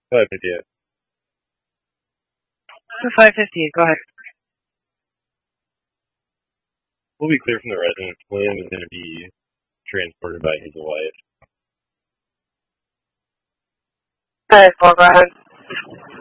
5:58. 5:50. Go ahead. We'll be clear from the residence. William is going to be transported by his wife. 4. Go ahead.